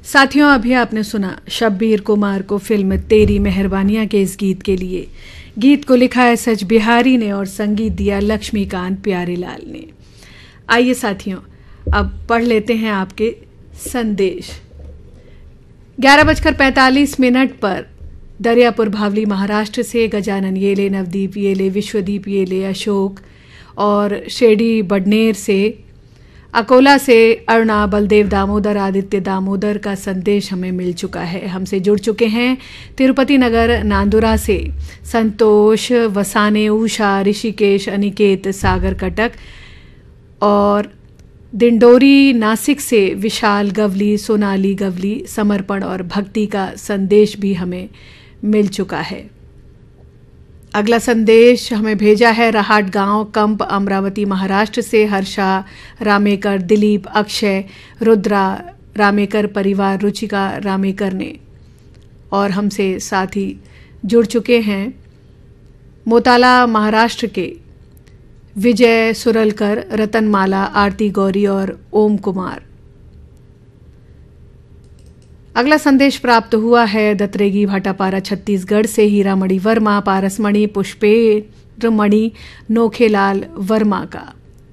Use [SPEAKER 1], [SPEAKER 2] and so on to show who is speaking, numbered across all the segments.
[SPEAKER 1] साथियों, अभी आपने सुना शब्बीर कुमार को फिल्म तेरी मेहरबानियां के इस गीत के लिए। गीत को लिखा है सच बिहारी ने और संगीत दिया लक्ष्मीकांत प्यारेलाल ने। आइए साथियों, अब पढ़ लेते हैं आपके संदेश। 11:45 पर दरियापुर भावली महाराष्ट्र से गजानन येले, नवदीप येले, विश्वदीप येले, अशोक और शेडी बडनेर से, अकोला से अरुणा, बलदेव दामोदर, आदित्य दामोदर का संदेश हमें मिल चुका है। हमसे जुड़ चुके हैं तिरुपति नगर नांदुरा से संतोष, वसाने, उषा, ऋषिकेश, अनिकेत, सागर कटक और दिंडोरी नासिक से विशाल गवली, सोनाली गवली, समर्पण और भक्ति का संदेश भी हमें मिल चुका है। अगला संदेश हमें भेजा है रहाट गांव, कंप, अमरावती महाराष्ट्र से हर्षा रामेकर, दिलीप, अक्षय, रुद्रा रामेकर परिवार, रुचिका रामेकर ने। और हमसे साथ ही जुड़ चुके हैं मोताला महाराष्ट्र के विजय सुरलकर, रतनमाला, आरती गौरी और ओम कुमार। अगला संदेश प्राप्त हुआ है दत्रेगी भाटापारा छत्तीसगढ़ से हीरामणि वर्मा, पारसमणि, पुष्पेन्द्रमणि, नोखेलाल वर्मा का।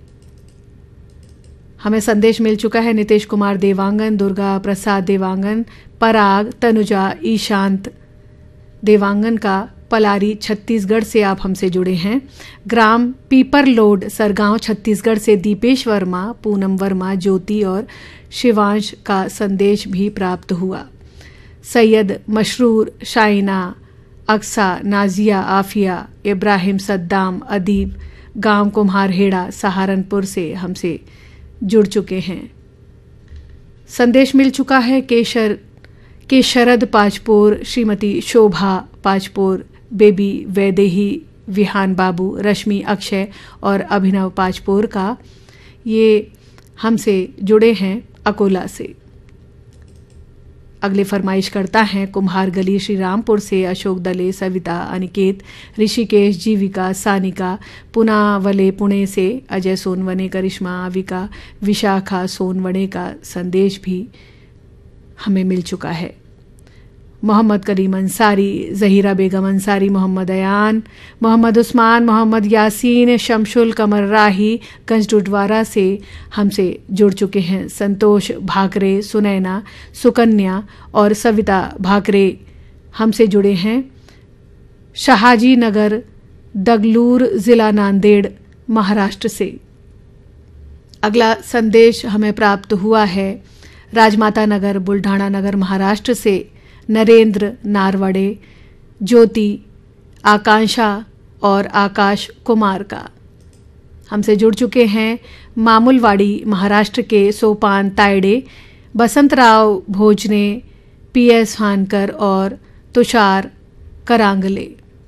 [SPEAKER 1] हमें संदेश मिल चुका है नितेश कुमार देवांगन, दुर्गा प्रसाद देवांगन, पराग, तनुजा, ईशांत देवांगन का। पलारी छत्तीसगढ़ से आप हमसे जुड़े हैं। ग्राम पीपरलोड, सरगांव छत्तीसगढ़ से दीपेश वर्मा, पूनम वर्मा, ज्योति और शिवांश का संदेश भी प्राप्त हुआ। सैयद मशरूर, शाइना, अक्सा, नाजिया, आफिया, इब्राहिम, सद्दाम, अदीब, गांव कुम्हारहेड़ा, सहारनपुर से हमसे जुड़ चुके हैं। संदेश मिल चुका है के शरद पाचपोर, श्रीमती शोभा पाचपोर, बेबी वैदेही, विहान बाबू, रश्मि, अक्षय और अभिनव पाचपोर का। ये हमसे जुड़े हैं अकोला से। अगले फरमाइश करता है कुम्हार गली श्री रामपुर से अशोक दले, सविता, अनिकेत, ऋषिकेश, जीविका, सानिका, पुनावले पुणे से अजय सोनवने, करिश्मा, आविका, विशाखा सोनवने का संदेश भी हमें मिल चुका है। मोहम्मद करीम अंसारी, जहीरा बेगम अंसारी, मोहम्मद अयान, मोहम्मद उस्मान, मोहम्मद यासीन, शमशुल कमर राही गंजडुडवारा से हमसे जुड़ चुके हैं। संतोष भाकरे, सुनैना, सुकन्या और सविता भाकरे हमसे जुड़े हैं शहाजी नगर, दगलूर, जिला नांदेड़, महाराष्ट्र से। अगला संदेश हमें प्राप्त हुआ है राजमाता नगर, बुल्ढाणा नगर, महाराष्ट्र से नरेंद्र नारवड़े, ज्योति, आकांक्षा और आकाश कुमार का। हमसे जुड़ चुके हैं मामूलवाड़ी, महाराष्ट्र के सोपान तायडे, बसंतराव भोजने, पीएस हानकर और तुषार करांगले।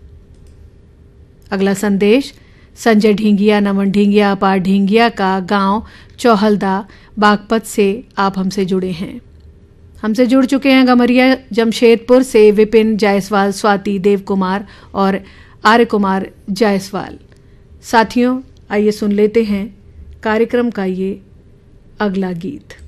[SPEAKER 1] अगला संदेश संजय ढींगिया, नमन ढींगिया, अपार ढींगिया का, गांव चौहलदा, बागपत से आप हमसे जुड़े हैं। हमसे जुड़ चुके हैं गमरिया जमशेदपुर से विपिन जायसवाल, स्वाति, देव कुमार और आर्य कुमार जायसवाल। साथियों, आइए सुन लेते हैं कार्यक्रम का ये अगला गीत।